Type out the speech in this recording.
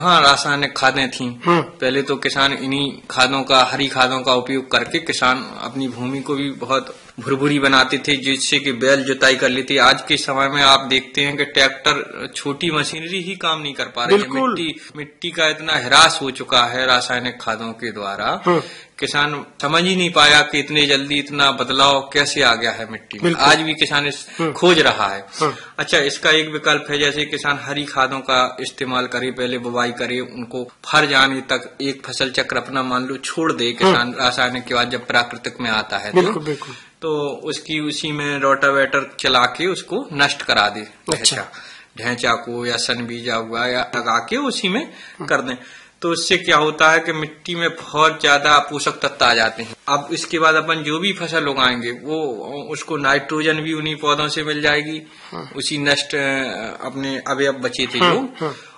हाँ, रासायनिक खादें थी। पहले तो किसान इन्हीं खादों का, हरी खादों का उपयोग करके किसान अपनी भूमि को भी बहुत भुरभुरी बनाते थे, जिससे कि बैल जुताई कर लेती। आज के समय में आप देखते हैं कि ट्रैक्टर, छोटी मशीनरी ही काम नहीं कर पा रही है। मिट्टी का इतना ह्रास हो चुका है रासायनिक खादों के द्वारा, किसान समझ ही नहीं पाया कि इतने जल्दी इतना बदलाव कैसे आ गया है मिट्टी में। आज भी किसान खोज रहा है। अच्छा, इसका एक विकल्प है, जैसे किसान हरी खादों का इस्तेमाल करे, पहले बुवाई करे, उनको फर जाने तक एक फसल चक्र अपना मान लो छोड़ दे किसान रासायनिक के बाद, जब प्राकृतिक में आता है तो उसकी उसी में रोटावेटर चला के उसको नष्ट करा दे। अच्छा, ढैंचा को या सन बीजा हुआ या लगा के उसी में कर दें, तो उससे क्या होता है कि मिट्टी में बहुत ज्यादा पोषक तत्व आ जाते हैं। अब इसके बाद अपन जो भी फसल उगाएंगे वो उसको नाइट्रोजन भी उन्हीं पौधों से मिल जाएगी, उसी नष्ट अपने अवयव बचे थे जो